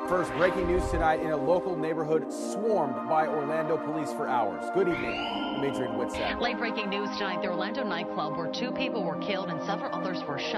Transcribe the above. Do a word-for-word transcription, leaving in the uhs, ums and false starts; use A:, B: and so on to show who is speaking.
A: First, breaking news tonight in a local neighborhood swarmed by Orlando police for hours. Good evening. I'm Adrian Whitsack.
B: Late breaking news tonight, the Orlando nightclub where two people were killed and several others were shot.